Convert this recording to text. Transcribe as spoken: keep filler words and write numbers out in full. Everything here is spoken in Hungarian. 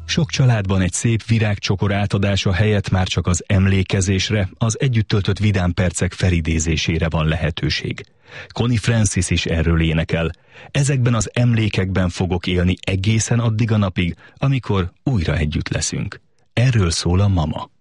Sok családban egy szép virágcsokor átadása helyett már csak az emlékezésre, az együtt töltött vidám percek felidézésére van lehetőség. Connie Francis is erről énekel. Ezekben az emlékekben fogok élni egészen addig a napig, amikor újra együtt leszünk. Erről szól a Mama.